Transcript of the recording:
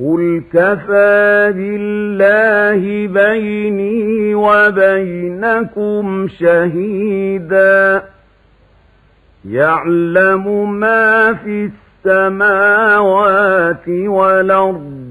قُلْ كَفَىٰ بِاللَّهِ بَيْنِي وَبَيْنَكُمْ شَهِيدًا يَعْلَمُ مَا فِي السَّمَاوَاتِ وَالْأَرْضِ